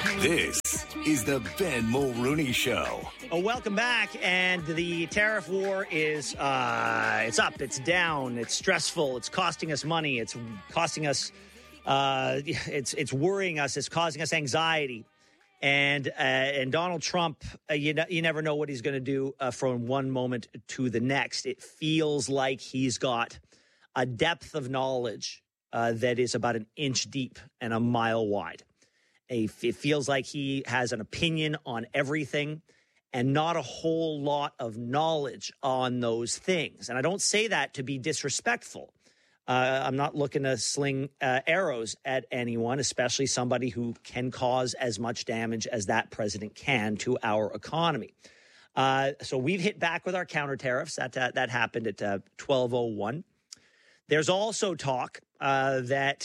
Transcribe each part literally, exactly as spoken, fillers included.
This is the Ben Mulrooney Show. Oh, welcome back. And the tariff war is uh, it's up, it's down, it's stressful, it's costing us money, it's costing us, uh, it's it's worrying us, it's causing us anxiety. And uh, and Donald Trump, uh, you you never know what he's going to do uh, from one moment to the next. It feels like he's got a depth of knowledge uh, that is about an inch deep and a mile wide. A, it feels like he has an opinion on everything and not a whole lot of knowledge on those things. And I don't say that to be disrespectful. Uh, I'm not looking to sling uh, arrows at anyone, especially somebody who can cause as much damage as that president can to our economy. Uh, so we've hit back with our counter tariffs. That, uh, that happened at uh, twelve oh one. There's also talk uh, that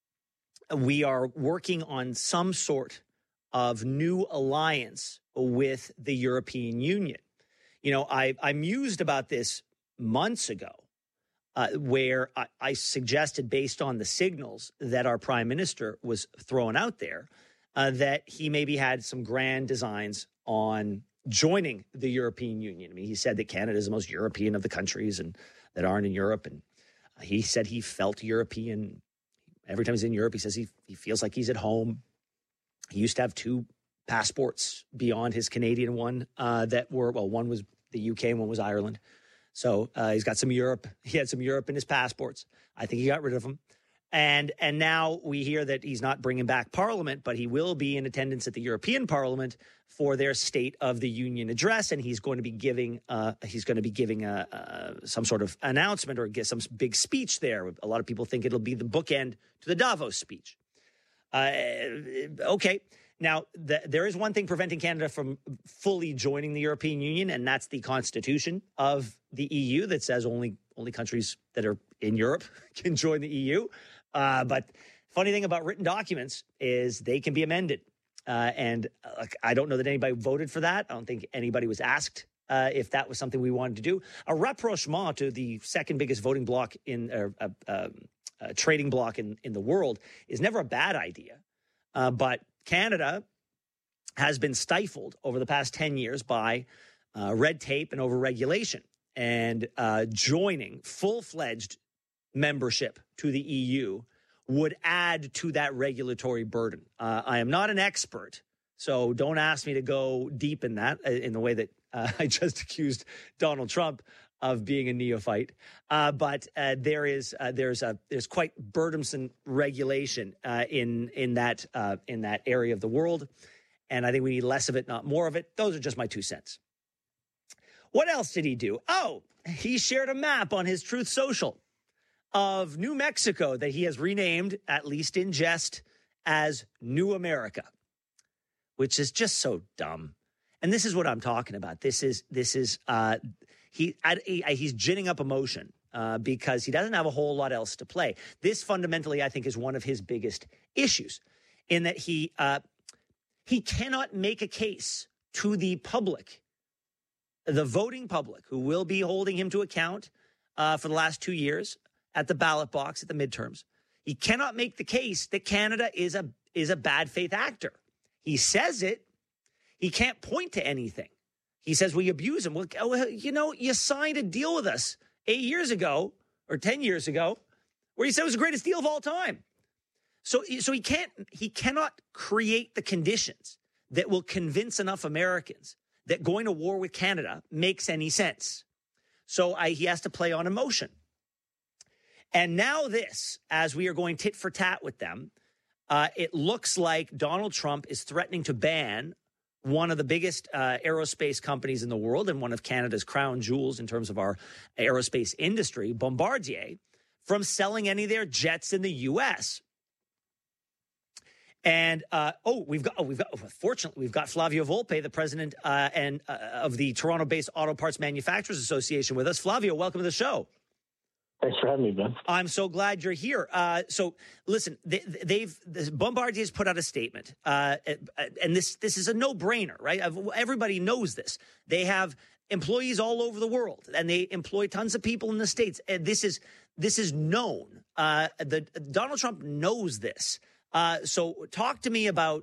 we are working on some sort of new alliance with the European Union. You know, I, I mused about this months ago, uh, where I, I suggested, based on the signals that our prime minister was throwing out there, uh, that he maybe had some grand designs on joining the European Union. I mean, he said that Canada is the most European of the countries and that aren't in Europe. And he said he felt European. Every time he's in Europe, he says he, he feels like he's at home. He used to have two passports beyond his Canadian one uh, that were, well, one was the U K and one was Ireland. So uh, he's got some Europe. He had some Europe in his passports. I think he got rid of them. And and now we hear that he's not bringing back Parliament, but he will be in attendance at the European Parliament for their State of the Union address, and he's going to be giving uh, he's going to be giving a, a, some sort of announcement or get some big speech there. A lot of people think it'll be the bookend to the Davos speech. Uh, okay, now the, there is one thing preventing Canada from fully joining the European Union, and that's the Constitution of the E U that says only only countries that are in Europe can join the E U. Uh, but funny thing about written documents is they can be amended. Uh, and uh, I don't know that anybody voted for that. I don't think anybody was asked uh, if that was something we wanted to do. A rapprochement to the second biggest voting bloc in uh, uh, uh, uh, trading bloc in, in the world is never a bad idea. Uh, but Canada has been stifled over the past ten years by uh, red tape and overregulation. And uh, joining full-fledged membership to the E U would add to that regulatory burden. Uh, I am not an expert, so don't ask me to go deep in that uh, in the way that uh, I just accused Donald Trump of being a neophyte. Uh, but uh, there is uh, there's a there's quite burdensome regulation uh, in in that uh, in that area of the world, and I think we need less of it, not more of it. Those are just my two cents. What else did he do? Oh, he shared a map on his Truth Social of New Mexico that he has renamed, at least in jest, as New America, which is just so dumb. And this is what I'm talking about. This is this is uh, he, I, he he's ginning up emotion uh, because he doesn't have a whole lot else to play. This fundamentally, I think, is one of his biggest issues, in that he uh, he cannot make a case to the public, the voting public, who will be holding him to account uh, for the last two years. At the ballot box at the midterms. He cannot make the case that Canada is a is a bad faith actor. He says it. He can't point to anything. He says we abuse him. Well, you know, you signed a deal with us eight years ago or ten years ago where you said it was the greatest deal of all time. So, so he can't he cannot create the conditions that will convince enough Americans that going to war with Canada makes any sense. So I, he has to play on emotion. And now this, as we are going tit for tat with them, uh, it looks like Donald Trump is threatening to ban one of the biggest uh, aerospace companies in the world and one of Canada's crown jewels in terms of our aerospace industry, Bombardier, from selling any of their jets in the U S. And uh, oh, we've got oh, we've got oh, fortunately we've got Flavio Volpe, the president uh, and uh, of the Toronto-based Auto Parts Manufacturers Association, with us. Flavio, welcome to the show. Thanks for having me, Ben. I'm so glad you're here. Uh, so, listen, they, they've Bombardier's put out a statement, uh, and this this is a no-brainer, right? Everybody knows this. They have employees all over the world, and they employ tons of people in the States. And this is this is known. Uh, the Donald Trump knows this. Uh, so, talk to me about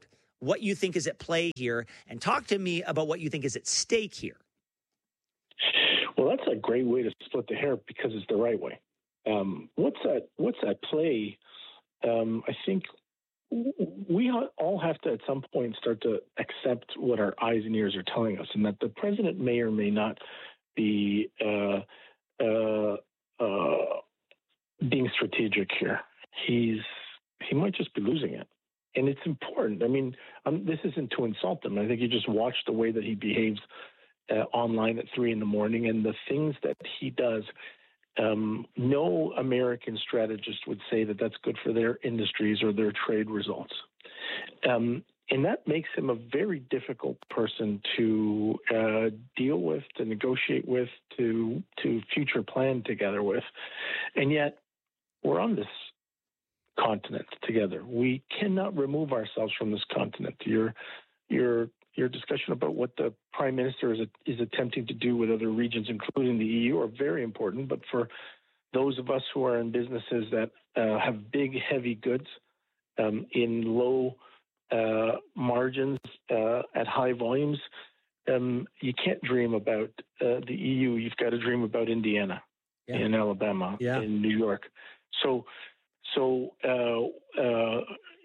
what you think is at play here, and talk to me about what you think is at stake here. Well, that's a great way to split the hair because it's the right way. Um, what's at what's at play? Um, I think we all have to at some point start to accept what our eyes and ears are telling us, and that the president may or may not be uh, uh, uh, being strategic here. He's he might just be losing it, and it's important. I mean, um, this isn't to insult him. I think you just watch the way that he behaves uh, online at three in the morning, and the things that he does. Um, no American strategist would say that that's good for their industries or their trade results. Um, and that makes him a very difficult person to uh, deal with, to negotiate with, to to future plan together with. And yet, we're on this continent together. We cannot remove ourselves from this continent. Your your your discussion about what the prime minister is is attempting to do with other regions, including the E U, are very important. But for those of us who are in businesses that uh, have big, heavy goods um, in low uh, margins uh, at high volumes, um, you can't dream about uh, the E U. You've got to dream about Indiana, yeah. in Alabama, yeah. in New York. So, so uh, uh,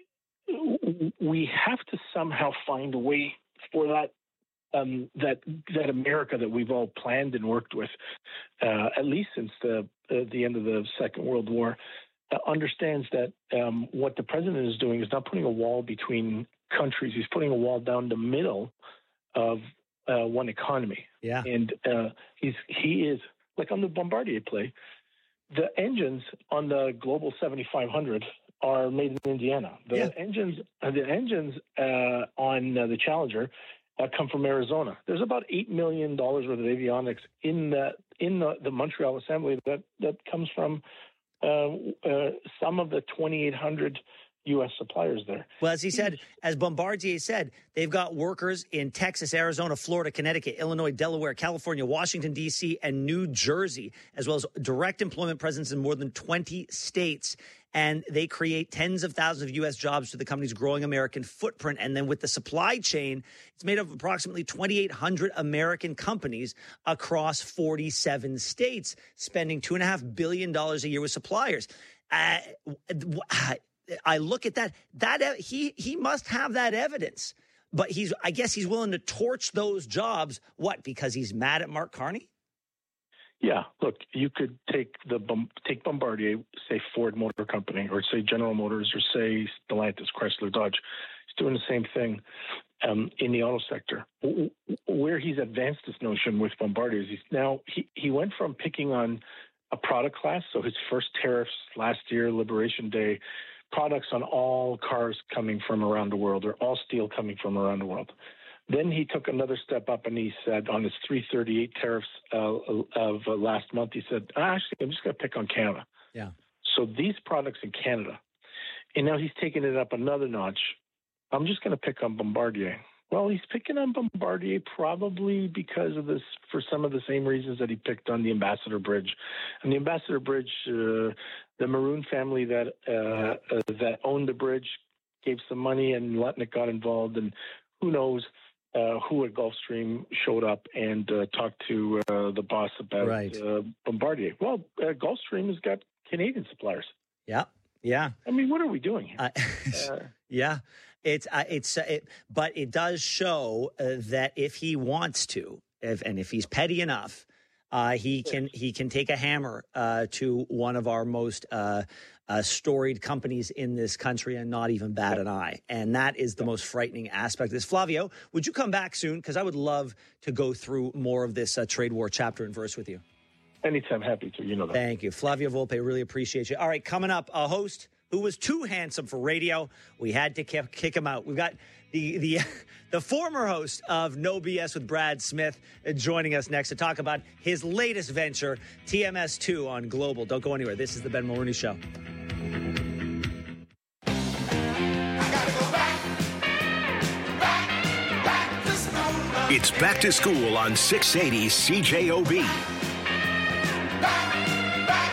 we have to somehow find a way for that um, that that America that we've all planned and worked with, uh, at least since the uh, the end of the Second World War, uh, understands that um, what the president is doing is not putting a wall between countries. He's putting a wall down the middle of uh, one economy. Yeah, and uh, he's he is like on the Bombardier play. The engines on the Global seventy-five hundred are made in Indiana. The yeah. engines, uh, the engines uh, on uh, the Challenger uh, come from Arizona. There's about eight million dollars worth of avionics in the in the, the Montreal assembly that that comes from uh, uh, some of the twenty-eight hundred U S suppliers there. Well, as he said, as Bombardier said, they've got workers in Texas, Arizona, Florida, Connecticut, Illinois, Delaware, California, Washington, D C, and New Jersey, as well as direct employment presence in more than twenty states. And they create tens of thousands of U S jobs to the company's growing American footprint. And then with the supply chain, it's made up of approximately twenty-eight hundred American companies across forty-seven states, spending two point five billion dollars a year with suppliers. Uh, I look at that. That he he must have that evidence, but he's I guess he's willing to torch those jobs. What? Because he's mad at Mark Carney? Yeah. Look, you could take the take Bombardier, say Ford Motor Company, or say General Motors, or say Stellantis, Chrysler, Dodge. He's doing the same thing um, in the auto sector. Where he's advanced this notion with Bombardier is he's now he he went from picking on a product class. So his first tariffs last year, Liberation Day. Products on all cars coming from around the world, or all steel coming from around the world. Then he took another step up and he said on his three thirty-eight tariffs uh, of uh, last month, he said, actually, I'm just going to pick on Canada. Yeah. So these products in Canada. And now he's taking it up another notch. I'm just going to pick on Bombardier. Well, he's picking on Bombardier probably because of this, for some of the same reasons that he picked on the Ambassador Bridge. And the Ambassador Bridge, uh, the Maroon family that uh, uh, that owned the bridge gave some money, and Lutnick got involved, and who knows uh, who at Gulfstream showed up and uh, talked to uh, the boss about right. uh, Bombardier. Well, uh, Gulfstream has got Canadian suppliers. Yeah, yeah. I mean, what are we doing here? Uh, uh, yeah. It's uh, it's uh, it, but it does show uh, that if he wants to, if, and if he's petty enough, uh, he can he can take a hammer uh, to one of our most uh, uh, storied companies in this country and not even bat an eye. And that is the most frightening aspect of this. Flavio, would you come back soon? Because I would love to go through more of this uh, trade war chapter and verse with you. Anytime, happy to. You know that. Thank you, Flavio Volpe. Really appreciate you. All right, coming up, a host who was too handsome for radio. We had to kick, kick him out. We've got the the the former host of No B S with Brad Smith joining us next to talk about his latest venture, T M S two on Global. Don't go anywhere. This is the Ben Mulroney Show. It's back to school on six eighty C J O B.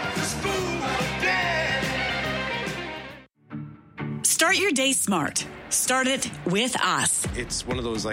Start your day smart. Start it with us. It's one of those like